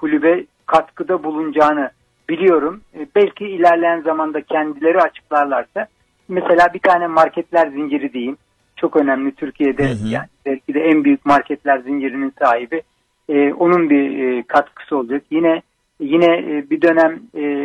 kulübe katkıda bulunacağını biliyorum. Belki ilerleyen zamanda kendileri açıklarlarsa, mesela bir tane marketler zinciri diyeyim. Çok önemli Türkiye'de, yani belki de en büyük marketler zincirinin sahibi. Onun bir katkısı olacak. Yine bir dönem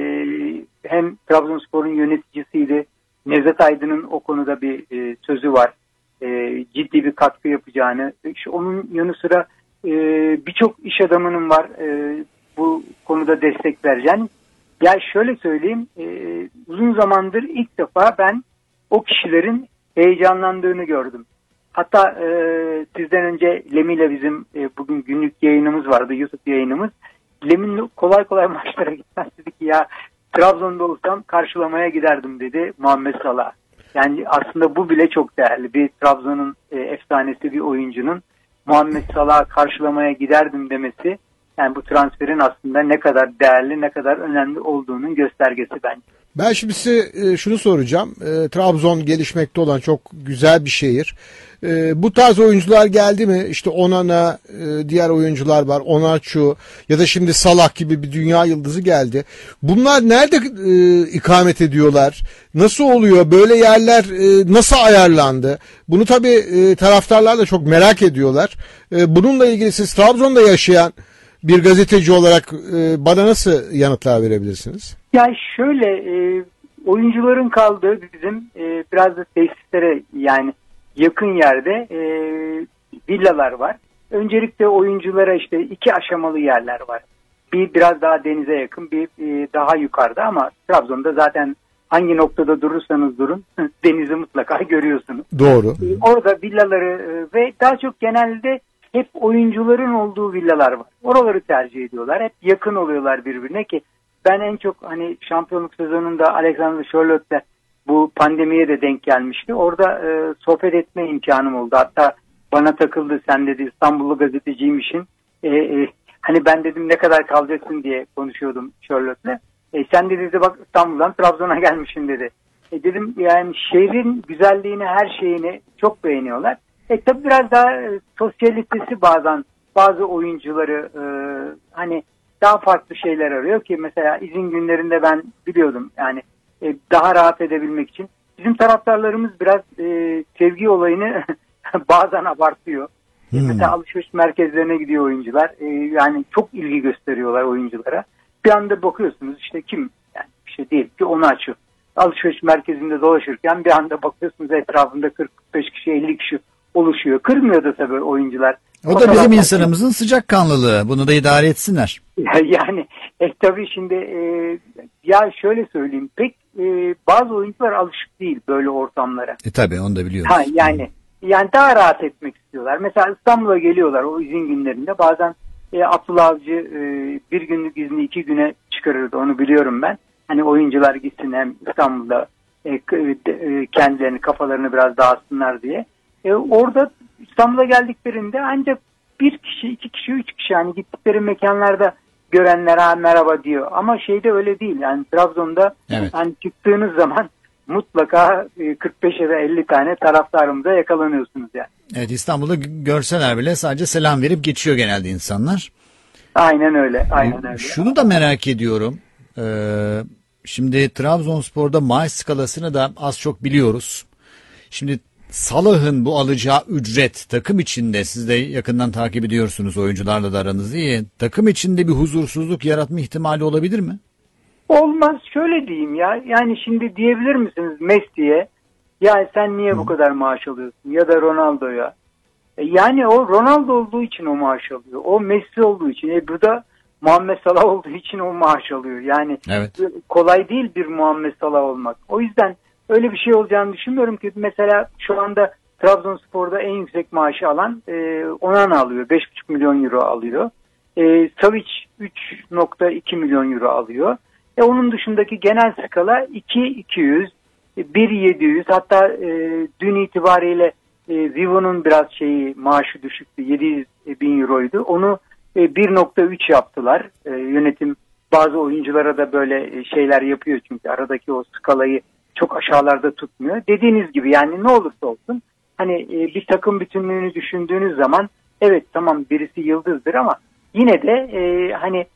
hem Trabzonspor'un yöneticisiydi. Nevzat Aydın'ın o konuda bir sözü var. Ciddi bir katkı yapacağını. Onun yanı sıra birçok iş adamının var bu konuda destek vereceğini. Ya şöyle söyleyeyim, uzun zamandır ilk defa ben o kişilerin heyecanlandığını gördüm. Hatta sizden önce Lemi ile bizim bugün günlük yayınımız vardı, YouTube yayınımız. Lemi'nin kolay kolay maçlara gitmez, dedi ki ya Trabzon'da olsam karşılamaya giderdim dedi Muhammed Salah. Yani aslında bu bile çok değerli. Bir Trabzon'un efsanesi bir oyuncunun Muhammed Salah'ı karşılamaya giderdim demesi, yani bu transferin aslında ne kadar değerli, ne kadar önemli olduğunun göstergesi bence. Ben şimdi size şunu soracağım. Trabzon gelişmekte olan çok güzel bir şehir. Bu tarz oyuncular geldi mi? İşte Onana, diğer oyuncular var. Onaçu ya da şimdi Salah gibi bir dünya yıldızı geldi. Bunlar nerede ikamet ediyorlar? Nasıl oluyor? Böyle yerler nasıl ayarlandı? Bunu tabii taraftarlar da çok merak ediyorlar. Bununla ilgili siz Trabzon'da yaşayan bir gazeteci olarak bana nasıl yanıtlar verebilirsiniz? Ya şöyle, oyuncuların kaldığı bizim biraz da tesislere yani yakın yerde villalar var. Öncelikle oyunculara işte 2 aşamalı yerler var. Bir biraz daha denize yakın, bir daha yukarıda, ama Trabzon'da zaten hangi noktada durursanız durun denizi mutlaka görüyorsunuz. Doğru. Orada villaları ve daha çok genelde hep oyuncuların olduğu villalar var. Oraları tercih ediyorlar. Hep yakın oluyorlar birbirine ki ben en çok hani şampiyonluk sezonunda Alexander Charlotte'le bu pandemiye de denk gelmişti. Orada sohbet etme imkanım oldu. Hatta bana takıldı, sen dedi İstanbullu gazeteciymişsin. Hani ben dedim ne kadar kalacaksın diye konuşuyordum Charlotte'le. Sen de dedi bak İstanbul'dan Trabzon'a gelmişsin dedi. Dedim yani şehrin güzelliğini, her şeyini çok beğeniyorlar. Tabii biraz daha sosyalitesi bazen bazı oyuncuları hani daha farklı şeyler arıyor ki mesela izin günlerinde ben biliyordum yani daha rahat edebilmek için. Bizim taraftarlarımız biraz sevgi olayını bazen abartıyor. Mesela alışveriş merkezlerine gidiyor oyuncular. Yani çok ilgi gösteriyorlar oyunculara. Bir anda bakıyorsunuz işte kim? Yani bir şey değil ki onu açıyor. Alışveriş merkezinde dolaşırken bir anda bakıyorsunuz etrafında 40-45 kişi, 50 kişi oluşuyor. Kırmıyor da tabii oyuncular. O da bizim insanımızın sıcakkanlılığı. Bunu da idare etsinler. Yani tabii şimdi ya şöyle söyleyeyim, pek bazı oyuncular alışık değil böyle ortamlara. Tabii onu da biliyoruz. Yani daha rahat etmek istiyorlar. Mesela İstanbul'a geliyorlar o izin günlerinde. Bazen Abdullah Avcı bir günlük izni 2 güne çıkarırdı, onu biliyorum ben. Hani oyuncular gitsin hem İstanbul'da kendilerini, kafalarını biraz dağıtsınlar diye. Orada İstanbul'a geldiklerinde ancak 1 kişi, 2 kişi, 3 kişi hani gittikleri mekanlarda görenler merhaba diyor. Ama şeyde öyle değil. Yani Trabzon'da evet. Hani çıktığınız zaman mutlaka 45 ya da 50 tane taraftarımıza yakalanıyorsunuz yani. Evet, İstanbul'da görseler bile sadece selam verip geçiyor genelde insanlar. Aynen öyle. Aynen öyle. Şunu da merak ediyorum. Şimdi Trabzonspor'da maaş skalasını da az çok biliyoruz. Şimdi Salah'ın bu alacağı ücret takım içinde, siz de yakından takip ediyorsunuz, oyuncularla da aranız iyi. Takım içinde bir huzursuzluk yaratma ihtimali olabilir mi? Olmaz, şöyle diyeyim ya. Yani şimdi diyebilir misiniz Messi'ye ya sen niye bu kadar maaş alıyorsun, ya da Ronaldo'ya? Yani o Ronaldo olduğu için o maaş alıyor. O Messi olduğu için. Bu da Muhammed Salah olduğu için o maaş alıyor. Yani evet. Kolay değil bir Muhammed Salah olmak. O yüzden öyle bir şey olacağını düşünmüyorum ki. Mesela şu anda Trabzonspor'da en yüksek maaşı alan Onana alıyor. 5,5 milyon euro alıyor. Savic 3,2 milyon euro alıyor. Onun dışındaki genel skala 2,200, 1,700, hatta dün itibariyle Vivo'nun biraz maaşı düşüktü. 700 bin euroydu. Onu 1,3 yaptılar. Yönetim bazı oyunculara da böyle şeyler yapıyor çünkü aradaki o skalayı çok aşağılarda tutmuyor. Dediğiniz gibi yani ne olursa olsun hani bir takım bütünlüğünü düşündüğünüz zaman evet tamam birisi yıldızdır ama yine de hani